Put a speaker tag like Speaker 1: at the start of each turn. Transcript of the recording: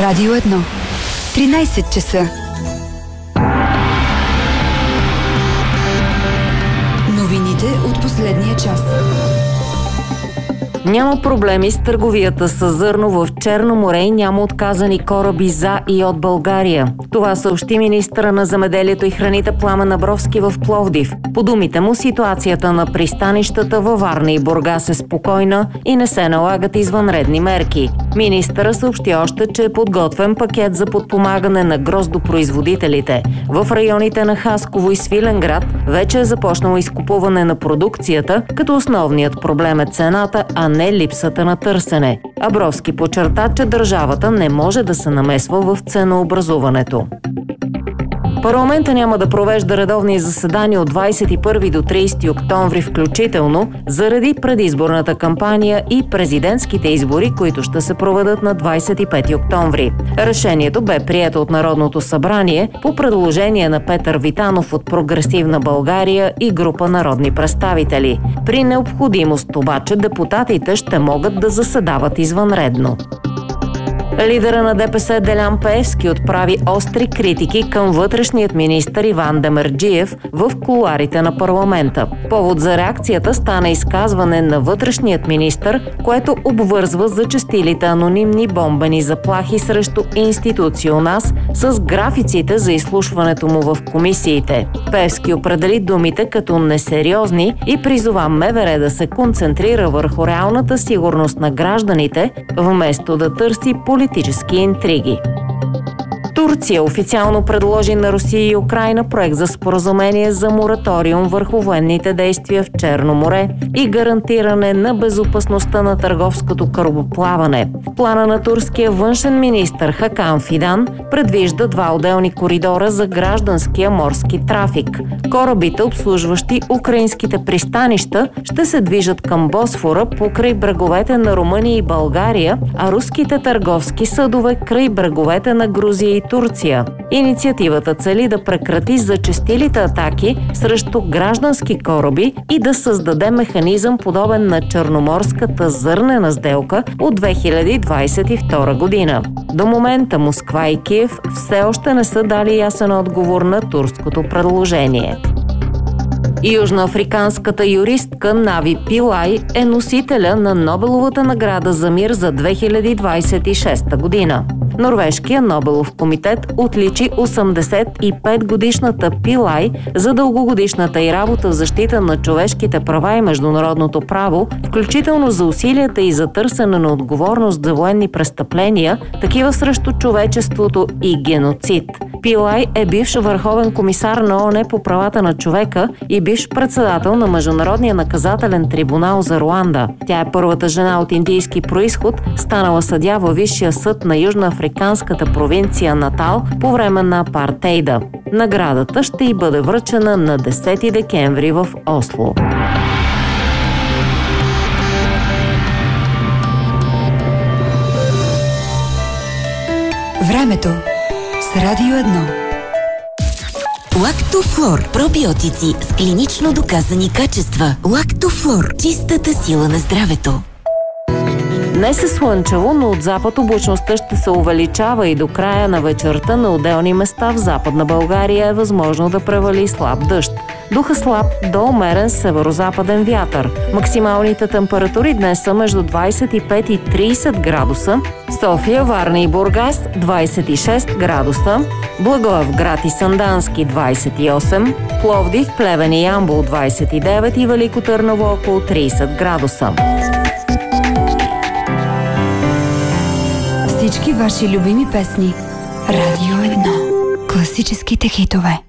Speaker 1: Радио 1. 13 часа. Новините от последния час.
Speaker 2: Няма проблеми с търговията с зърно в Черно море и няма отказани кораби за и от България. Това съобщи министъра на земеделието и храните Пламен Абровски в Пловдив. По думите му, ситуацията на пристанищата във Варна и Бургас е спокойна и не се налагат извънредни мерки. Министъра съобщи още, че е подготвен пакет за подпомагане на гроздопроизводителите. В районите на Хасково и Свиленград вече е започнало изкупуване на продукцията, като основният проблем е цената, а не липсата на търсене. Абровски подчерта, че държавата не може да се намесва в ценообразуването. Парламента няма да провежда редовни заседания от 21 до 30 октомври включително, заради предизборната кампания и президентските избори, които ще се проведат на 25 октомври. Решението бе прието от Народното събрание по предложение на Петър Витанов от Прогресивна България и група народни представители. При необходимост обаче депутатите ще могат да заседават извънредно. Лидера на ДПС Делян Пеевски отправи остри критики към вътрешният министър Иван Демерджиев в кулоарите на парламента. Повод за реакцията стана изказване на вътрешният министър, което обвързва зачестилите анонимни бомбени заплахи срещу институции у нас с графиците за изслушването му в комисиите. Пеевски определи думите като несериозни и призова МВР да се концентрира върху реалната сигурност на гражданите, вместо да търси политически интриги. Турция официално предложи на Русия и Украйна проект за споразумение за мораториум върху военните действия в Черно море и гарантиране на безопасността на търговското корабоплаване. Плана на турския външен министър Хакан Фидан предвижда два отделни коридора за гражданския морски трафик. Корабите, обслужващи украинските пристанища, ще се движат към Босфора покрай бреговете на Румъния и България, а руските търговски съдове край бреговете на Грузия и Турция. Инициативата цели да прекрати зачестилите атаки срещу граждански кораби и да създаде механизъм подобен на черноморската зърнена сделка от 2022 година. До момента Москва и Киев все още не са дали ясен отговор на турското предложение. Южноафриканската юристка Нави Пилай е носителя на Нобеловата награда за мир за 2026 година. Норвежкият Нобелов комитет отличи 85-годишната Пилай за дългогодишната й работа в защита на човешките права и международното право, включително за усилията и за търсене на отговорност за военни престъпления, такива срещу човечеството и геноцид. Пилай е бивш върховен комисар на ООН по правата на човека и бивш председател на Международния наказателен трибунал за Руанда. Тя е първата жена от индийски происход, станала съдия във Висшия съд на южноафриканската провинция Натал по време на апартейда. Наградата ще й бъде връчена на 10 декември в Осло.
Speaker 1: Времето с Радио 1.
Speaker 3: Лактофлор. Пробиотици с клинично доказани качества. Лактофлор. Чистата сила на здравето.
Speaker 2: Днес е слънчево, но от запад облачността ще се увеличава и до края на вечерта на отделни места в Западна България е възможно да превали слаб дъжд. Духа слаб до умерен северозападен вятър. Максималните температури днес са между 25 и 30 градуса. София, Варна и Бургас 26 градуса. Благоевград и Сандански 28. Пловдив, Плевен и Ямбол 29 и Велико Търново около 30 градуса.
Speaker 1: Всички ваши любими песни. Радио 1. Класическите хитове.